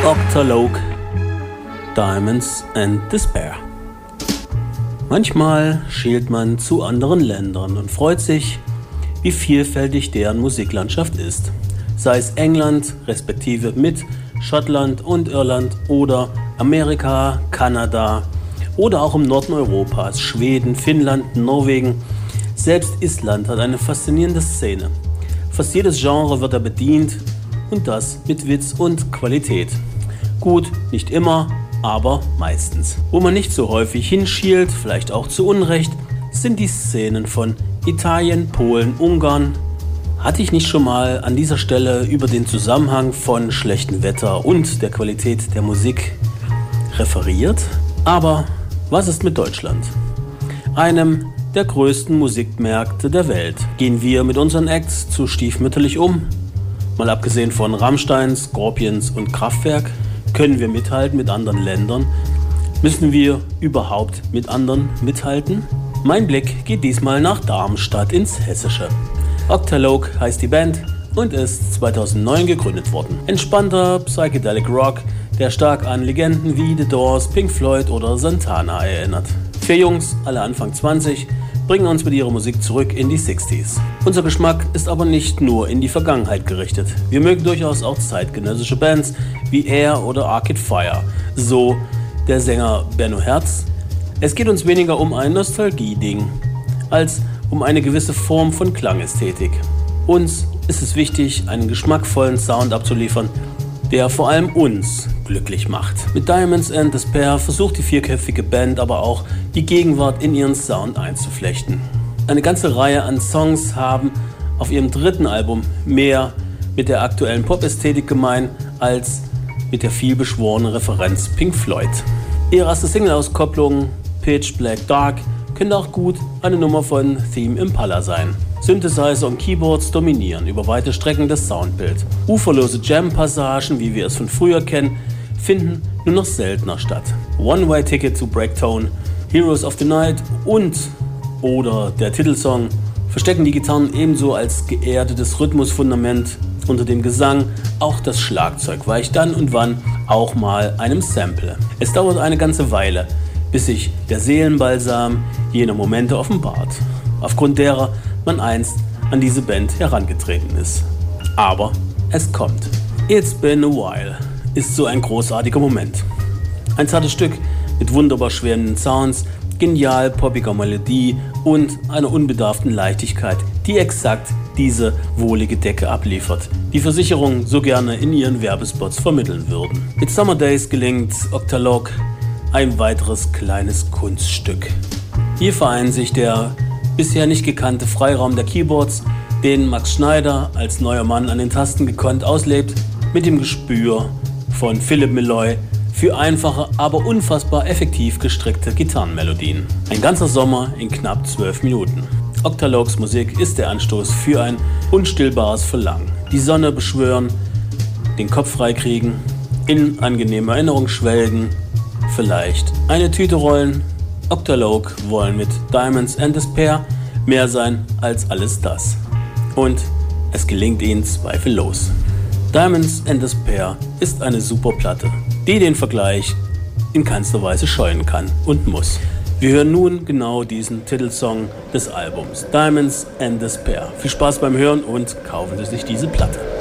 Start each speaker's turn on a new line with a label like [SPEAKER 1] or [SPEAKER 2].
[SPEAKER 1] Octalogue, Diamonds and Despair. Manchmal schielt man zu anderen Ländern und freut sich, wie vielfältig deren Musiklandschaft ist. Sei es England, respektive mit Schottland und Irland oder Amerika, Kanada oder auch im Norden Europas, Schweden, Finnland, Norwegen. Selbst Island hat eine faszinierende Szene. Fast jedes Genre wird da bedient und das mit Witz und Qualität. Gut, nicht immer, aber meistens. Wo man nicht so häufig hinschielt, vielleicht auch zu Unrecht, sind die Szenen von Italien, Polen, Ungarn. Hatte ich nicht schon mal an dieser Stelle über den Zusammenhang von schlechtem Wetter und der Qualität der Musik referiert? Aber was ist mit Deutschland? Einem der größten Musikmärkte der Welt. Gehen wir mit unseren Acts zu stiefmütterlich um? Mal abgesehen von Rammstein, Scorpions und Kraftwerk, können wir mithalten mit anderen Ländern? Müssen wir überhaupt mit anderen mithalten? Mein Blick geht diesmal nach Darmstadt ins Hessische. Octalogue heißt die Band und ist 2009 gegründet worden. Entspannter Psychedelic Rock, der stark an Legenden wie The Doors, Pink Floyd oder Santana erinnert. 4 Jungs, alle Anfang 20, bringen uns mit ihrer Musik zurück in die 60s. Unser Geschmack ist aber nicht nur in die Vergangenheit gerichtet. Wir mögen durchaus auch zeitgenössische Bands wie Air oder Arcade Fire, so der Sänger Benno Herz. Es geht uns weniger um ein Nostalgie-Ding, als um eine gewisse Form von Klangästhetik. Uns ist es wichtig, einen geschmackvollen Sound abzuliefern, der vor allem uns glücklich macht. Mit Diamonds and Despair versucht die vierköpfige Band aber auch, die Gegenwart in ihren Sound einzuflechten. Eine ganze Reihe an Songs haben auf ihrem 3. Album mehr mit der aktuellen Pop-Ästhetik gemein als mit der vielbeschworenen Referenz Pink Floyd. Ihre erste Single-Auskopplung Pitch Black Dark könnte auch gut eine Nummer von Theme Impala sein. Synthesizer und Keyboards dominieren über weite Strecken das Soundbild. Uferlose Jam-Passagen, wie wir es von früher kennen, finden nur noch seltener statt. One-Way Ticket to Breaktone, Heroes of the Night und oder der Titelsong verstecken die Gitarren ebenso als geerdetes Rhythmusfundament unter dem Gesang. Auch das Schlagzeug weicht dann und wann auch mal einem Sample. Es dauert eine ganze Weile, bis sich der Seelenbalsam jener Momente offenbart, aufgrund derer man einst an diese Band herangetreten ist. Aber es kommt. It's Been a While ist so ein großartiger Moment. Ein zartes Stück mit wunderbar schwebenden Sounds, genial poppiger Melodie und einer unbedarften Leichtigkeit, die exakt diese wohlige Decke abliefert, die Versicherungen so gerne in ihren Werbespots vermitteln würden. Mit Summer Days gelingt Octalogue ein weiteres kleines Kunststück. Hier vereint sich der bisher nicht gekannte Freiraum der Keyboards, den Max Schneider als neuer Mann an den Tasten gekonnt auslebt, mit dem Gespür von Philipp Meloy für einfache, aber unfassbar effektiv gestrickte Gitarrenmelodien. Ein ganzer Sommer in knapp 12 Minuten. Octalogues Musik ist der Anstoß für ein unstillbares Verlangen. Die Sonne beschwören, den Kopf freikriegen, in angenehme Erinnerungen schwelgen, vielleicht eine Tüte rollen. Octalogue wollen mit Diamonds and Despair mehr sein als alles das. Und es gelingt ihnen zweifellos. Diamonds and Despair ist eine super Platte, die den Vergleich in keinster Weise scheuen kann und muss. Wir hören nun genau diesen Titelsong des Albums, Diamonds and Despair. Viel Spaß beim Hören und kaufen Sie sich diese Platte.